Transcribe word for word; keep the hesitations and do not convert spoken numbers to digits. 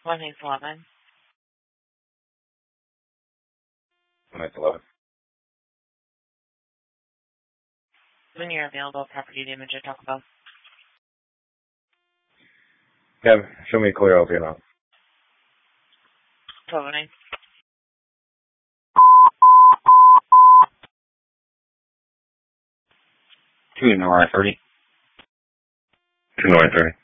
One eight eleven. One eight eleven. When you're available, property damage at Taco Bell. Yeah, show me a clear L P now. twelve oh nine. Two Nor thirty. Two Nor thirty.